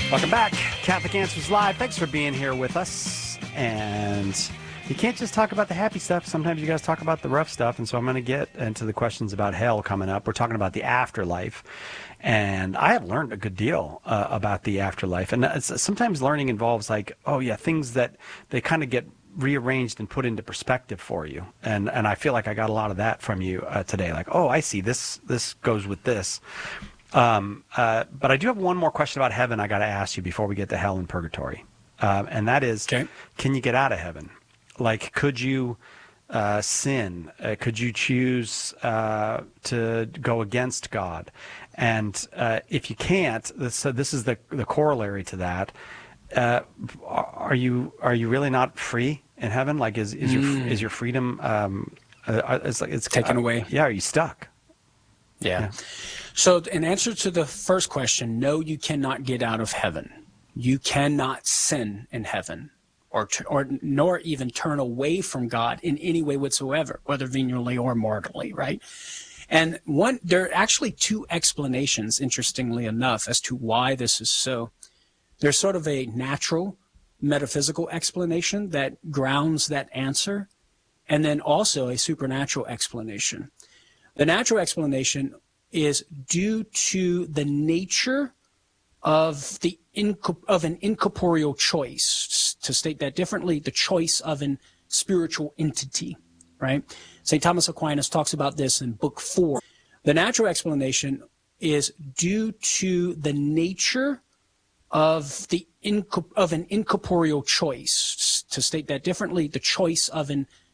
Welcome back. Catholic Answers Live. Thanks for being here with us. And you can't just talk about the happy stuff. Sometimes you guys talk about the rough stuff. And so I'm going to get into the questions about hell coming up. We're talking about the afterlife. And I have learned a good deal about the afterlife. And sometimes learning involves things that they kind of get rearranged and put into perspective for you. And I feel like I got a lot of that from you today. Like, oh, I see. This goes with this. But I do have one more question about heaven I got to ask you before we get to hell and purgatory. And that is, Can you get out of heaven? Like, could you sin? Could you choose to go against God? And if you can't, so this is the corollary to that. Are you really not free in heaven? Like, is your freedom it's taken away? Yeah, are you stuck? Yeah. So in answer to the first question, no, you cannot get out of heaven. You cannot sin in heaven, or nor even turn away from God in any way whatsoever, whether venially or mortally, right? And there are actually two explanations, interestingly enough, as to why this is so. There's sort of a natural metaphysical explanation that grounds that answer, and then also a supernatural explanation. The natural explanation is due to the nature of an incorporeal choice. To state that differently, the choice of an spiritual entity, right? St. Thomas Aquinas talks about this in Book 4. The natural explanation is due to the nature of an incorporeal choice. To state that differently, the choice of an